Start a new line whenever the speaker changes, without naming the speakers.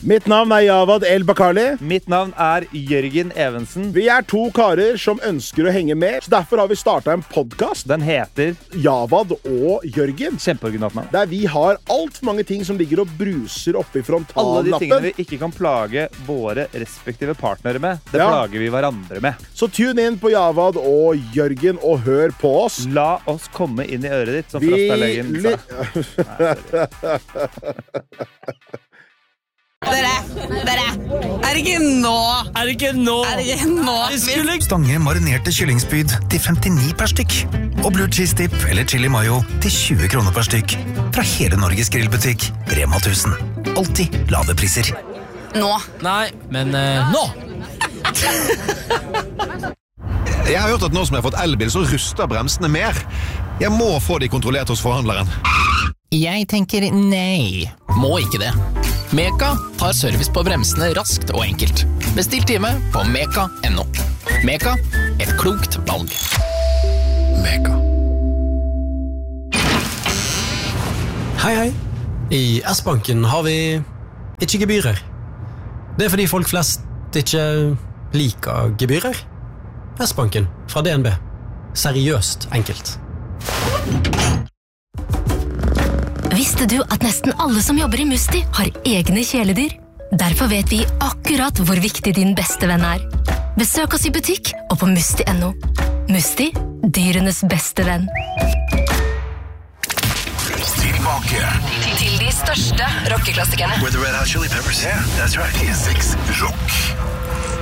Mitt navn Javad El Bakali.
Mitt navn Jørgen Evensen.
Vi 2 karer som ønsker å henge med, så derfor har vi startet en podcast.
Den heter
Javad og Jørgen.
Kjempeoriginalt navn.
Der vi har alt for mange ting som ligger og bruser oppi frontallappen.
Alle de tingene vi ikke kan plage våre respektive partnere med, det plager vi hverandre med.
Så tune inn på Javad og Jørgen og hør på oss.
La oss komme inn i øret ditt, som Frastalegen sa.
Dere, det ikke nå?
Stange marinerte kyllingspyd til 59 per stykk. Og blue cheese dip eller chili mayo til 20 kroner per stykk. Fra hele Norges grillbutikk, Rema 1000. Alltid lave priser.
Nå.
Nei, men nå!
Jeg har hørt at nå som jeg har fått elbil, så ruster bremsene mer. Jeg må få de kontrollert hos forhandleren.
Jeg tenker nei. Må ikke det. Meka tar service på bremsene raskt og enkelt. Bestill time på meka.no. Meka, et klokt valg.
Meka.
Hei. I S-banken har vi ikke gebyrer. Det fordi folk flest ikke liker gebyrer. S-banken fra DNB. Seriøst enkelt.
Visste du at nesten alle som jobber i Musti har egne kjæledyr? Derfor vet vi akkurat hvor viktig din beste venn Besøk oss i butikk og på musti.no. Musti, dyrenes beste venn.
Tilbake.
Til de største rockeklassikerne.
With the Red Hot Chili Peppers. Yeah, that's right. 6 rock.